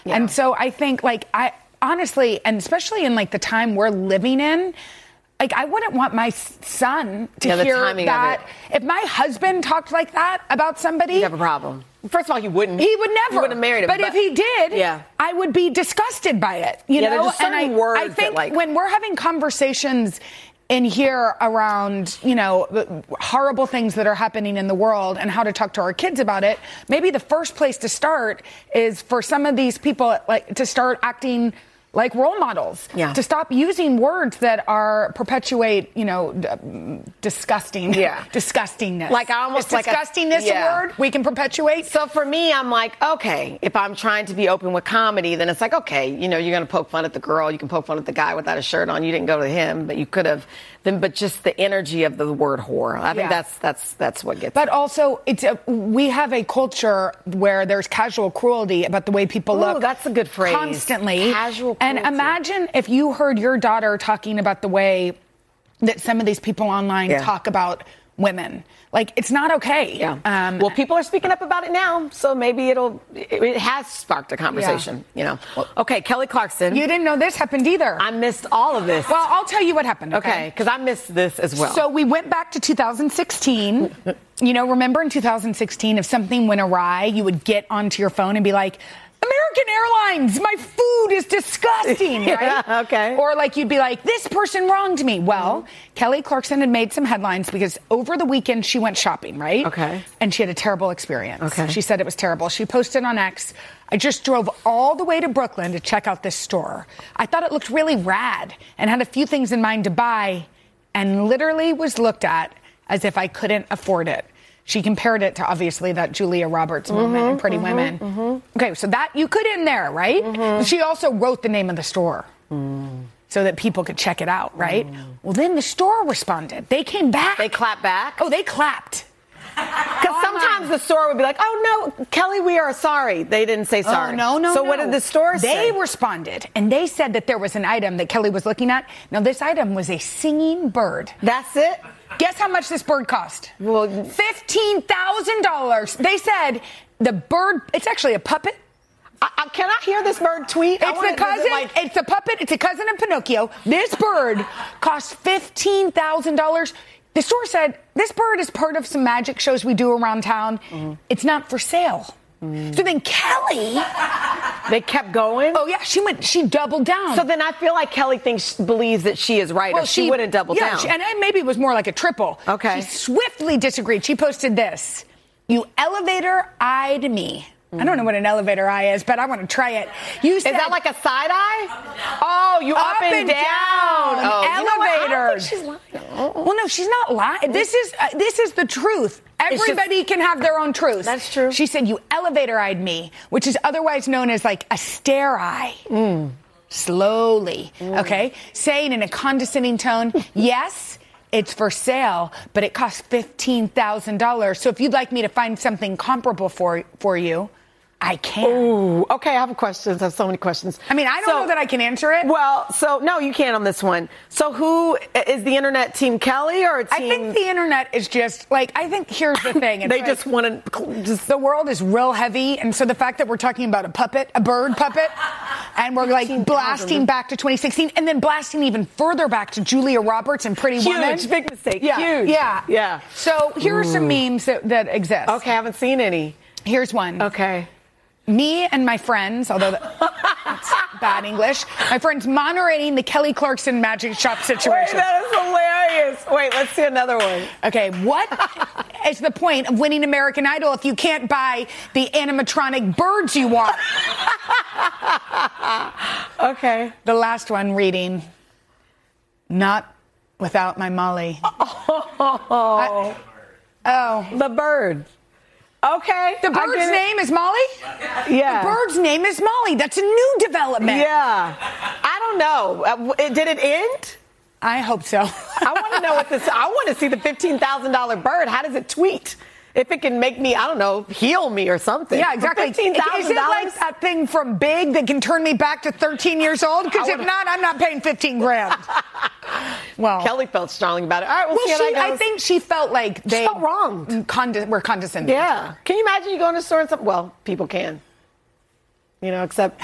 Yeah. And so I think, like, I honestly, and especially in like the time we're living in, like, I wouldn't want my son to hear that. If my husband talked like that about somebody, you'd have a problem. First of all, he wouldn't. He would never. He wouldn't have married him. But if he did, I would be disgusted by it. You know, there's just certain words I think that, like, when we're having conversations in here around, you know, horrible things that are happening in the world and how to talk to our kids about it, maybe the first place to start is for some of these people, like, to start acting like role models, to stop using words that perpetuate, you know, disgustingness. Like, I almost is disgustingness a word we can perpetuate? So for me, I'm like, okay, if I'm trying to be open with comedy, then it's like, okay, you know, you're going to poke fun at the girl, you can poke fun at the guy without a shirt on. You didn't go to him, but you could have. But just the energy of the word whore, I think that's what gets. But also, we have a culture where there's casual cruelty about the way people look. That's a good phrase. Constantly. Casual cruelty. And imagine if you heard your daughter talking about the way that some of these people online talk about women. Like, it's not okay. Yeah. Well, people are speaking up about it now, so maybe it has sparked a conversation, you know. Okay, Kelly Clarkson. You didn't know this happened either. I missed all of this. Well, I'll tell you what happened, okay? Because I missed this as well. So we went back to 2016. You know, remember in 2016, if something went awry, you would get onto your phone and be like, American Airlines, my food is disgusting, right? Okay. Or like you'd be like, this person wronged me. Well, Kelly Clarkson had made some headlines because over the weekend she went shopping, right? Okay. And she had a terrible experience. Okay. She said it was terrible. She posted on X, I just drove all the way to Brooklyn to check out this store. I thought it looked really rad and had a few things in mind to buy and literally was looked at as if I couldn't afford it. She compared it to, obviously, that Julia Roberts moment in Pretty Women. Okay, so that you could in there, right? She also wrote the name of the store so that people could check it out, right? Well, then the store responded. They came back. They clapped back? Oh, they clapped. Because sometimes the store would be like, oh, no, Kelly, we are sorry. They didn't say sorry. Oh, no. So what did the store say? They responded, and they said that there was an item that Kelly was looking at. Now, this item was a singing bird. That's it? Guess how much this bird cost? Well, $15,000. They said the bird, it's actually a puppet. Can I hear this bird tweet? It's a puppet. It's a cousin of Pinocchio. This bird cost $15,000. The store said, this bird is part of some magic shows we do around town. It's not for sale. So then Kelly... They kept going? Oh, yeah. She doubled down. So then I feel like Kelly believes that she is right, or she wouldn't double down. And maybe it was more like a triple. Okay. She swiftly disagreed. She posted this. You elevator-eyed me. I don't know what an elevator eye is, but I want to try it. Is that like a side eye? Oh, you up and down. Elevator. I think she's lying. Well, no, she's not lying. This is the truth. Everybody can have their own truth. That's true. She said, you elevator-eyed me, which is otherwise known as like a stare eye. Slowly, okay? Saying in a condescending tone, yes, it's for sale, but it costs $15,000. So if you'd like me to find something comparable for you, I can. Ooh, okay, I have questions. I have so many questions. I mean, I don't know that I can answer it. Well, no, you can't on this one. So who is the internet, Team Kelly or Team... I think the internet is just, like, I think here's the thing. They just want to... The world is real heavy, and so the fact that we're talking about a bird puppet, and we're, like, blasting back to 2016, and then blasting even further back to Julia Roberts and Pretty Woman. Huge, big mistake. Yeah, huge. Yeah. So here are some memes that exist. Okay, I haven't seen any. Here's one. Okay. Me and my friends, although that's bad English, my friends moderating the Kelly Clarkson magic shop situation. Wait, that is hilarious. Wait, let's see another one. Okay, what is the point of winning American Idol if you can't buy the animatronic birds you want? Okay. The last one reading, not without my Molly. The bird. Okay. The bird's name is Molly? Yeah. The bird's name is Molly. That's a new development. Yeah. I don't know. Did it end? I hope so. I want to know I want to see the $15,000 bird. How does it tweet? If it can make me, I don't know, heal me or something. Yeah, exactly. $15,000? Is it like that thing from Big that can turn me back to 13 years old? Because if not, I'm not paying $15,000. Well, Kelly felt strongly about it. All right, we'll see how that goes. I think she felt like they felt wrong. Were condescending. Yeah. Can you imagine you going to a store and something? Well, people can. Except